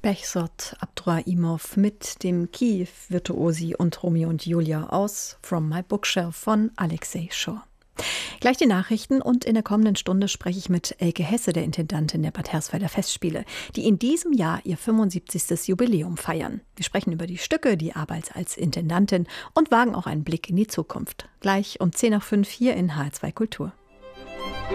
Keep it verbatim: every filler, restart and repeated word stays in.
Behzod Abduraimov mit dem Kiew-Virtuosi und Romeo und Julia aus From My Bookshelf von Alexei Shore. Gleich die Nachrichten und in der kommenden Stunde spreche ich mit Elke Hesse, der Intendantin der Bad Hersfelder Festspiele, die in diesem Jahr ihr fünfundsiebzigstes Jubiläum feiern. Wir sprechen über die Stücke, die Arbeit als Intendantin und wagen auch einen Blick in die Zukunft. Gleich um zehn nach fünf hier in H R zwei Kultur.